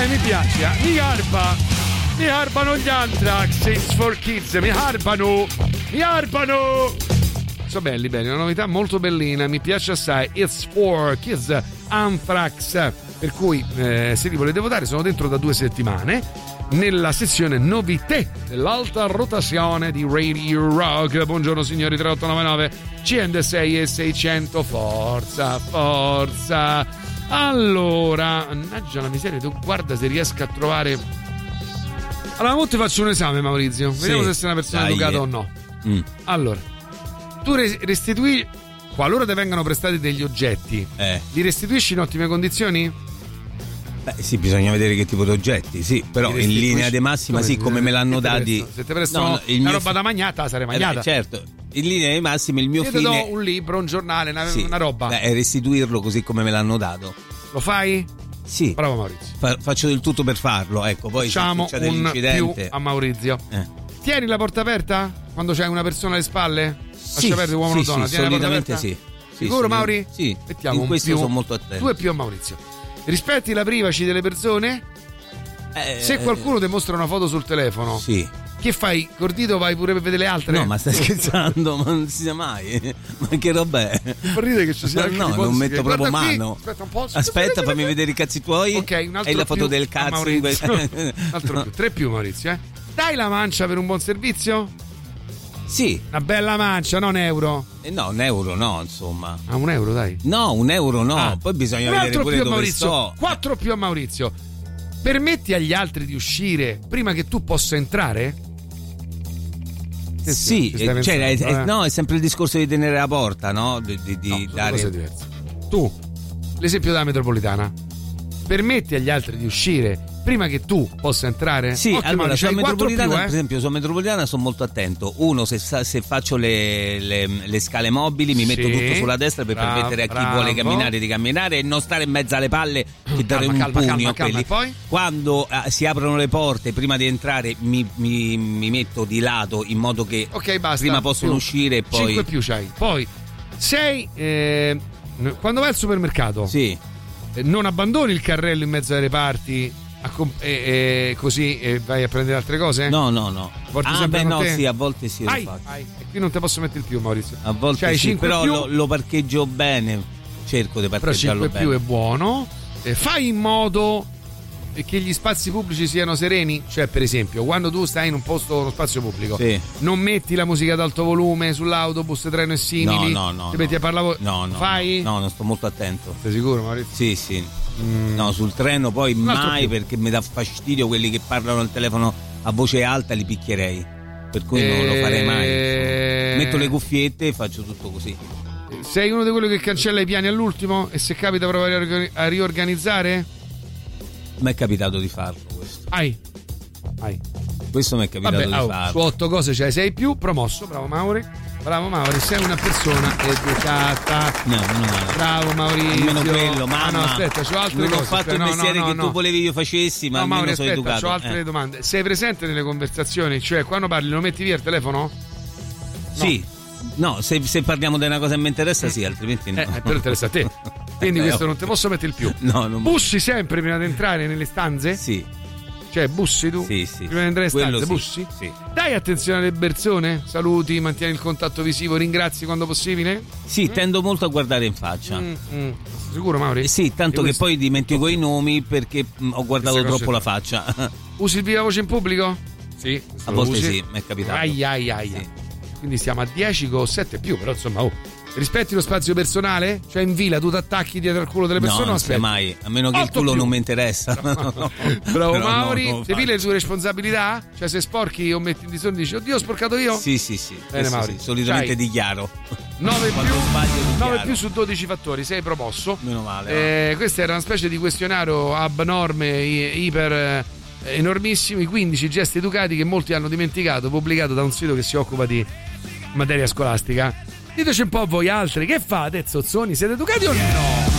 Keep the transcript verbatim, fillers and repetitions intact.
Eh, mi piace, mi garba. Mi garbano gli Anthrax, It's for Kids, mi garbano. Mi garbano. So belli, belli, una novità molto bellina, mi piace assai. It's for Kids, Anthrax. Per cui, eh, se li volete votare, sono dentro da due settimane nella sezione novità dell'alta rotazione di Radio Rock. Buongiorno signori, tre otto nove nove centosei e seicento, forza, forza. Allora, mannaggia la miseria, tu guarda se riesco a trovare. Allora, mo ti faccio un esame, Maurizio, vediamo sì, se sei una persona dai, educata eh. o no. mm. Allora, tu restituisci, qualora ti vengano prestati degli oggetti, eh. li restituisci in ottime condizioni? Beh sì, bisogna vedere che tipo di oggetti, sì, però in linea di massima sì, come me l'hanno dati. Se ti prestano no, no, una roba da magnata, sarei magnata. Eh, certo, in linea di massima il mio Io fine... Io ti do un libro, un giornale, una, sì, una roba. Beh, è restituirlo così come me l'hanno dato. Lo fai? Sì. Bravo Maurizio. Fa, faccio del tutto per farlo, ecco, poi facciamo se succede un l'incidente... più a Maurizio. Eh. Tieni la porta aperta? Quando c'hai una persona alle spalle? Sì, lascia perdere uomo o sì, donna, sì, tieni la porta aperta? Sì. Sicuro sì, Mauri? Sì, mettiamo in questo più, sono molto attento. Tu e più a Maurizio. Rispetti la privacy delle persone? Eh, Se qualcuno ti mostra una foto sul telefono, sì, che fai? Cordito vai pure per vedere le altre? No, ma stai scherzando, ma non si sa mai. Ma che roba è? Per ridere che ci sia anche no, non metto proprio guarda mano. Qui. Aspetta un po'. Aspetta, fammi vedere i cazzi tuoi. Ok, un altro e la foto più del cazzo in quel... un altro no. più, tre più Maurizio, eh. Dai la mancia per un buon servizio? Sì. Una bella mancia, non euro. Eh no, un euro no, insomma. Ah, un euro, dai. No, un euro no. Ah. Poi bisogna un vedere pure più dove Maurizio. sto. Quattro più a Maurizio. Permetti agli altri di uscire prima che tu possa entrare? Che sì, eh, cioè, è, è, no, è sempre il discorso di tenere la porta, no? Di, di, di no, dare... cose diverse. Tu, l'esempio della metropolitana, permetti agli altri di uscire prima che tu possa entrare? Sì, Occhio, allora sulla metropolitana, più, eh? per esempio, sulla metropolitana sono molto attento. Uno, se, se faccio le, le, le scale mobili, mi metto sì, tutto sulla destra per bravo, permettere a chi bravo. vuole camminare di camminare e non stare in mezzo alle palle che dare un calma, pugno calma, a quelli. Calma, poi? Quando uh, si aprono le porte, prima di entrare, mi, mi, mi metto di lato in modo che okay, basta, prima possono più. uscire e poi. cinque più c'hai. Poi sei eh, quando vai al supermercato, sì, eh, non abbandoni il carrello in mezzo ai reparti. Comp- e, e così e vai a prendere altre cose? No, no, no. Porti ah, beh, no, te? sì, a volte sì. Ai, lo faccio. Ai. E qui non te posso mettere il più, Maurizio. A volte cioè, sì, però più, lo, lo parcheggio bene. Cerco di parcheggiarlo bene. Però cinque più è buono. Eh, fai in modo che gli spazi pubblici siano sereni. Cioè, per esempio, quando tu stai in un posto, uno spazio pubblico, sì, non metti la musica ad alto volume sull'autobus, treno e simili. No, no, no. Ti metti no. a parlare. No, no. Fai? No, non sto molto attento. Sei sicuro, Maurizio? Sì, sì. Mm. No, sul treno poi mai più. Perché mi dà fastidio quelli che parlano al telefono a voce alta, li picchierei. Per cui e... non lo farei mai. Insomma. Metto le cuffiette e faccio tutto così. Sei uno di quelli che cancella i piani all'ultimo e se capita prova a riorganizzare? Mi è capitato di farlo questo. Ai. Ai. Questo mi è capitato Vabbè, di oh, farlo. Su otto cose c'hai sei più, promosso, bravo Mauri. Bravo Mauri, sei una persona educata. No, non male. Bravo Maurizio. Almeno quello, mamma. Ah, no, aspetta, c'ho altre non cose. ho fatto no, il mestiere no, no, che no. tu volevi io facessi, ma no, almeno Mauri, sono aspetta, educato. C'ho altre eh. domande. Sei presente nelle conversazioni? Cioè, quando parli lo metti via il telefono? No. Sì. No, se, se parliamo di una cosa che mi interessa, sì, altrimenti no. Eh, però interessa a te. Quindi questo non ti posso mettere il più. No, non bussi sempre prima di entrare nelle stanze? Sì. Cioè, bussi tu? Sì, sì. Prima di entrare nelle stanze, sì. bussi? Sì. Dai attenzione alle persone? Saluti, mantieni il contatto visivo, ringrazi quando possibile? Sì, mm? tendo molto a guardare in faccia. Mm, mm. Sicuro, Mauri? Eh sì, tanto che poi dimentico i nomi perché mh, ho guardato troppo la faccia. Usi il viva voce in pubblico? Sì. A volte usi. Sì, mi è capitato. Ai ai ai. Sì. Quindi siamo a dieci con sette più, però insomma, oh. Rispetti lo spazio personale? Cioè in villa tu ti attacchi dietro al culo delle persone? No, non aspetta mai, a meno che il culo più. non mi interessa. No, no. Bravo Mauri, no, no, ti pigli le tue responsabilità? Cioè se sporchi o metti in disordine dici oddio ho sporcato io? Sì, sì, sì. Bene, sì, Mauri. Sì, solitamente C'hai dichiaro. nove Quando più, sbaglio dichiaro. nove più su dodici fattori, sei promosso. Meno male. Eh, questa era una specie di questionario abnorme, iper eh, enormissimo, i quindici gesti educati che molti hanno dimenticato, pubblicato da un sito che si occupa di materia scolastica. Diteci un po' voi altri, che fate, zozzoni? Siete educati o no?